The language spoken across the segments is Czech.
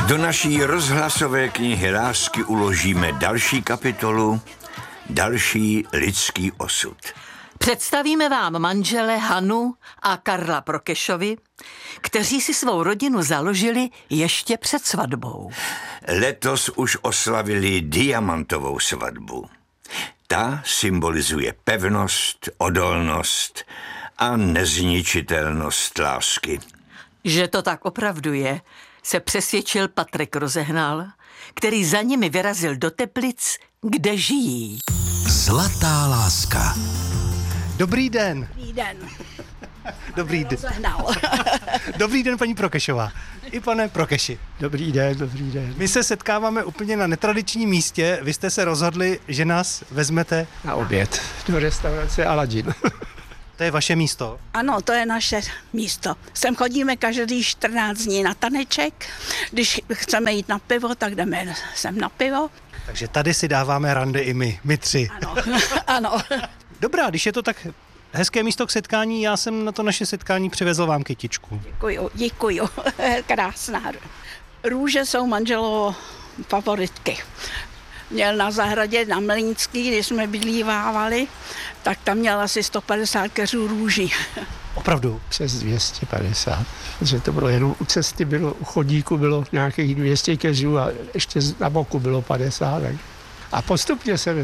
Do naší rozhlasové knihy lásky uložíme další kapitolu, další lidský osud. Představíme vám manžele Hanu a Karla Prokešovi, kteří si svou rodinu založili ještě před svatbou. Letos už oslavili diamantovou svatbu. Ta symbolizuje pevnost, odolnost a nezničitelnost lásky. Že to tak opravdu je, se přesvědčil Patrik Rozehnal, který za nimi vyrazil do Teplic, kde žijí. Zlatá láska. Dobrý den. Dobrý den. Dobrý den. Rozehnal. Dobrý den, paní Prokešová. I pane Prokeši. Dobrý den, dobrý den. My se setkáváme úplně na netradičním místě. Vy jste se rozhodli, že nás vezmete Na oběd do restaurace Aladin. To je vaše místo. Ano, to je naše místo. Sem chodíme každý 14 dní na taneček. Když chceme jít na pivo, tak jdeme sem na pivo. Takže tady si dáváme rande i my tři. Ano, ano. Dobrá, když je to tak hezké místo k setkání, já jsem na to naše setkání přivezl vám kytičku. Děkuju. Krásná. Růže jsou manželovo favoritky. Měl na zahradě na Mlýnský, když jsme bydlívávali, tak tam měl asi 150 keřů růží. Opravdu? Přes 250. Protože to bylo jenom u cesty, u chodníku bylo nějakých 200 keřů a ještě na boku bylo 50. Tak. A postupně jsem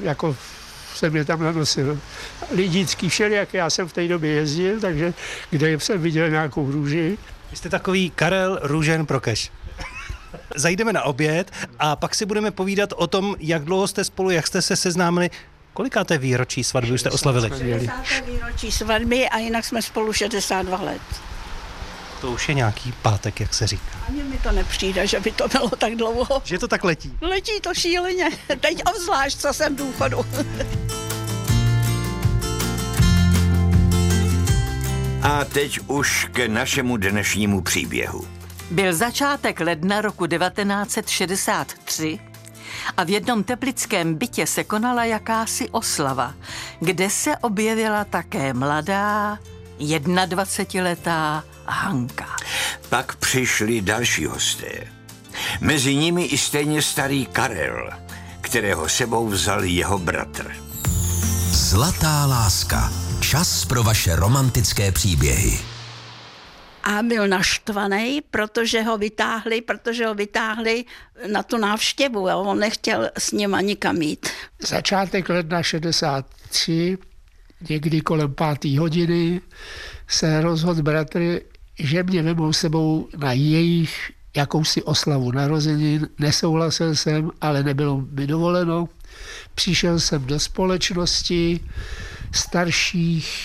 je tam nanosil. Lidícký všelijak, já jsem v té době jezdil, takže kde jsem viděl nějakou růži. Vy jste takový Karel Růžen Prokeš. Zajdeme na oběd a pak si budeme povídat o tom, jak dlouho jste spolu, jak jste se seznámili. Kolikáté výročí svatby už jste oslavili? 60. výročí svatby a jinak jsme spolu 62 let. To už je nějaký pátek, jak se říká. Ani mi to nepřijde, že by to bylo tak dlouho. Že to tak letí? Letí to šíleně. Teď obzvlášť, co jsem v důchodu. A teď už k našemu dnešnímu příběhu. Byl začátek ledna roku 1963 a v jednom teplickém bytě se konala jakási oslava, kde se objevila také mladá 21letá Hanka. Pak přišli další hosté. Mezi nimi i stejně starý Karel, kterého sebou vzal jeho bratr. Zlatá láska. Čas pro vaše romantické příběhy. A byl naštvaný, protože ho vytáhli na tu návštěvu. A on nechtěl s nima nikam jít. Začátek ledna 63, někdy kolem 5. hodiny, se rozhodl bratr, že mě vemou sebou na jejich jakousi oslavu narozenin. Nesouhlasil jsem, ale nebylo mi dovoleno. Přišel jsem do společnosti starších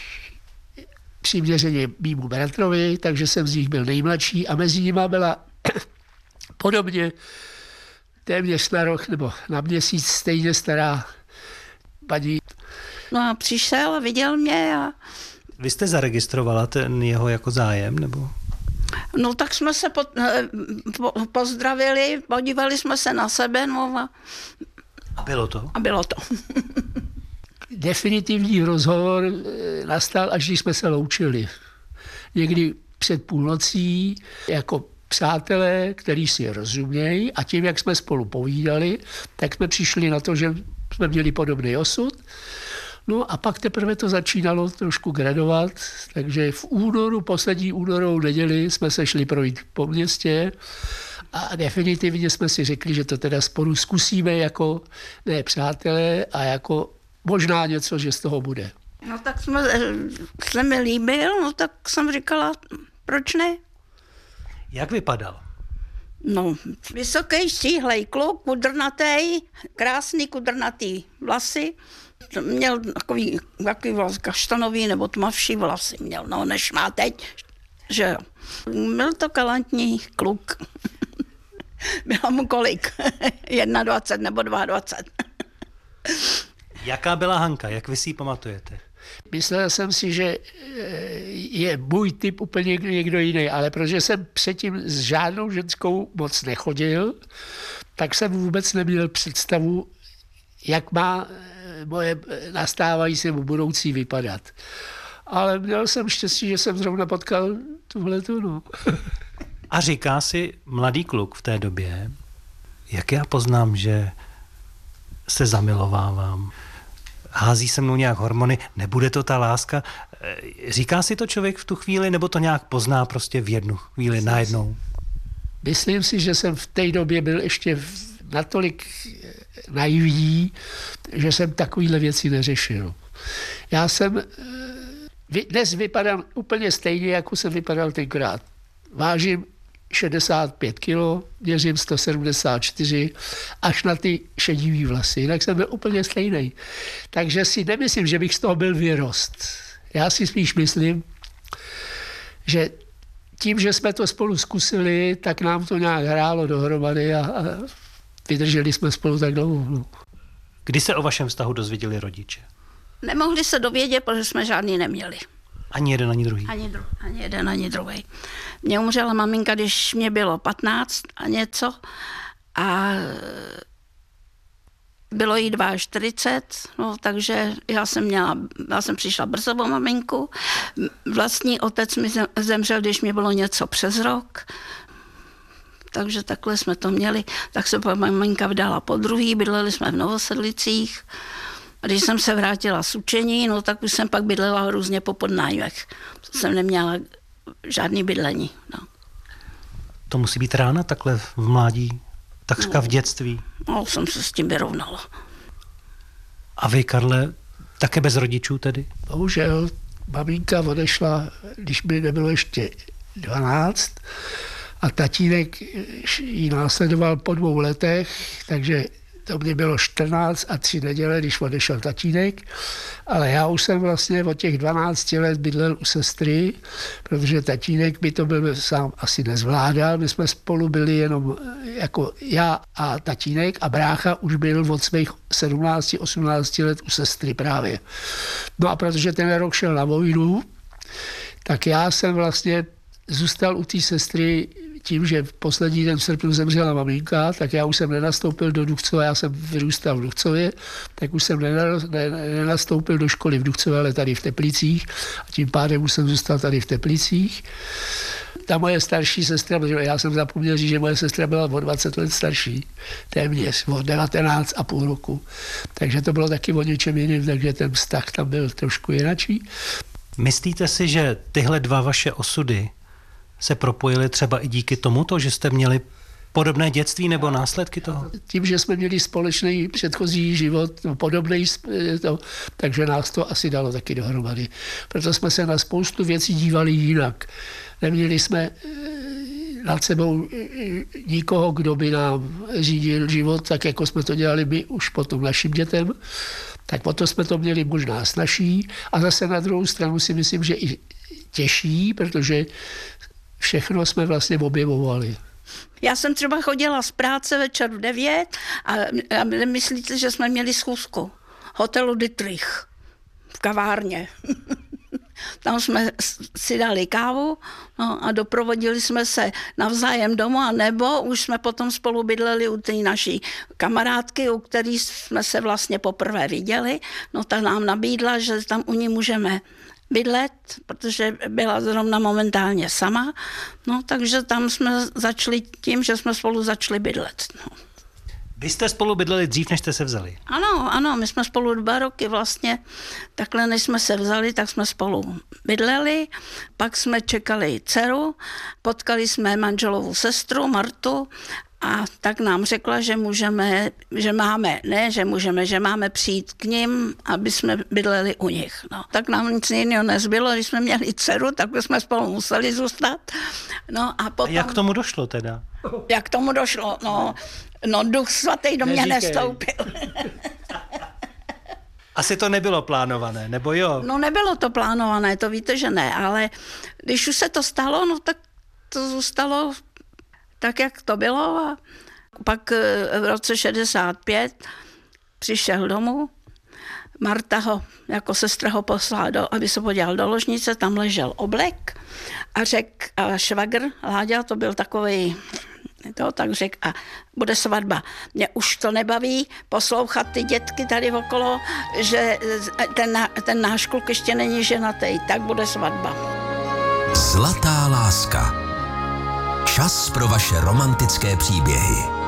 přiměřeně mýmu bratrovi, takže jsem z nich byl nejmladší a mezi nimi byla podobně téměř na rok nebo na měsíc stejně stará paní. No a přišel a viděl mě a... Vy jste zaregistrovala ten jeho jako zájem, nebo? No tak jsme se pozdravili, podívali jsme se na sebe, no A bylo to? a bylo to. Definitivní rozhovor nastal, až když jsme se loučili. Někdy před půlnocí jako přátelé, který si rozumějí a tím, jak jsme spolu povídali, tak jsme přišli na to, že jsme měli podobný osud. No a pak teprve to začínalo trošku gradovat, takže v únoru, poslední únorovou neděli jsme se šli projít po městě a definitivně jsme si řekli, že to teda spolu zkusíme jako ne přátelé a jako možná něco, že z toho bude. No tak se mi líbil, no tak jsem říkala, proč ne? Jak vypadal? No, vysoký, štíhlej kluk, kudrnatý, krásný kudrnatý vlasy. Měl takový kaštanový nebo tmavší vlasy měl, no než má teď, že jo. Byl to galantní kluk. Bylo mu kolik? 21 nebo 22. Jaká byla Hanka? Jak vy si ji pamatujete? Myslel jsem si, že je můj typ úplně někdo jiný, ale protože jsem předtím s žádnou ženskou moc nechodil, tak jsem vůbec neměl představu, jak má moje nastávající nebo budoucí vypadat. Ale měl jsem štěstí, že jsem zrovna potkal tuhletu, no. A říká si mladý kluk v té době, jak já poznám, že se zamilovávám, hází se mnou nějak hormony, nebude to ta láska. Říká si to člověk v tu chvíli, nebo to nějak pozná prostě v jednu chvíli, najednou? Myslím si, že jsem v té době byl ještě natolik naivní, že jsem takovýhle věci neřešil. Já jsem dnes vypadám úplně stejně, jako jsem vypadal tenkrát. Vážím 65 kg, měřím 174, až na ty šedivý vlasy. Jinak jsem byl úplně stejný. Takže si nemyslím, že bych z toho byl vyrost. Já si spíš myslím, že tím, že jsme to spolu zkusili, tak nám to nějak hrálo dohromady a vydrželi jsme spolu tak dlouho. Kdy se o vašem vztahu dozvěděli rodiče? Nemohli se dovědět, protože jsme žádný neměli. Ani jeden, ani druhý? Ani jeden, ani druhý. Mě umřela maminka, když mě bylo 15 a něco a bylo jí 42, no, takže já jsem přišla brzo o maminku. Vlastní otec mi zemřel, když mě bylo něco přes rok. Takže takhle jsme to měli. Tak se maminka vdala po druhý, bydleli jsme v Novosedlicích. A když jsem se vrátila z učení, no tak už jsem pak bydlela různě po podnájmech. Jsem neměla žádný bydlení. No. To musí být rána takhle v mládí, takřka v dětství. No, jsem se s tím vyrovnala. A vy, Karle, také bez rodičů tedy? Bohužel, maminka odešla, když mi nebylo ještě 12 a tatínek ji následoval po 2 letech, takže to mě bylo 14 a 3 neděle, když odešel tatínek, ale já už jsem vlastně od těch 12 let bydlel u sestry, protože tatínek by to byl sám asi nezvládal. My jsme spolu byli jenom jako já a tatínek a brácha už byl od svých 17-18 let u sestry právě. No a protože ten rok šel na vojnu, tak já jsem vlastně zůstal u té sestry tím, že v poslední den v srpnu zemřela maminka, tak já už jsem nenastoupil do Duchcova, já jsem vyrůstal v Duchcově, tak už jsem nenastoupil do školy v Duchcově, ale tady v Teplicích a tím pádem už jsem zůstal tady v Teplicích. Ta moje starší sestra, protože já jsem zapomněl říct, že moje sestra byla o 20 let starší, téměř, o 19,5 roku. Takže to bylo taky o něčem jiným, takže ten vztah tam byl trošku jinačí. Myslíte si, že tyhle dva vaše osudy se propojily třeba i díky tomuto, že jste měli podobné dětství nebo následky toho? Tím, že jsme měli společný předchozí život, podobný, takže nás to asi dalo taky dohromady. Proto jsme se na spoustu věcí dívali jinak. Neměli jsme nad sebou nikoho, kdo by nám řídil život, tak jako jsme to dělali my už potom našim dětem. Tak potom jsme to měli možná snazší a zase na druhou stranu si myslím, že i těžší, protože všechno jsme vlastně objevovali. Já jsem třeba chodila z práce večer v 9 a myslíte, že jsme měli schůzku. Hotelu Dietrich v kavárně. Tam jsme si dali kávu a doprovodili jsme se navzájem domů, a nebo už jsme potom spolu bydleli u té naší kamarádky, u který jsme se vlastně poprvé viděli. No ta nám nabídla, že tam u ní můžeme bydlet, protože byla zrovna momentálně sama. No takže tam jsme začali tím, že jsme spolu začali bydlet. No. Vy jste spolu bydleli dřív, než jste se vzali? Ano, my jsme spolu 2 roky vlastně, takhle než jsme se vzali, tak jsme spolu bydleli, pak jsme čekali dceru, potkali jsme manželovu sestru Martu a tak nám řekla, že máme přijít k nim, aby jsme bydleli u nich. No. Tak nám nic jiného nezbylo, když jsme měli dceru, tak jsme spolu museli zůstat. No, a potom... A jak k tomu došlo teda? Jak k tomu došlo? No, Duch Svatý do mě nestoupil. Asi to nebylo plánované, nebo jo? No nebylo to plánované, to víte, že ne, ale když už se to stalo, no tak to zůstalo tak, jak to bylo a pak v roce 65 přišel domů, Marta ho, jako sestra ho poslala, aby se podíval do ložnice, tam ležel oblek a a švagr Láďa, to byl takovej, tak řekl, a bude svatba. Mě už to nebaví poslouchat ty dětky tady okolo, že ten náš kluk ještě není ženatý, tak bude svatba. Zlatá láska. Čas pro vaše romantické příběhy.